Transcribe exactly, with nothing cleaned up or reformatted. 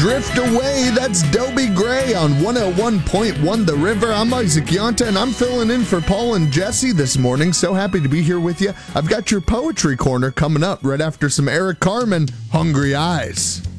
Drift Away. That's Dobie Gray on one oh one point one The River. I'm Isaac Yonta, and I'm filling in for Paul and Jesse this morning. So happy to be here with you. I've got your Poetry Corner coming up right after some Eric Carmen, Hungry Eyes.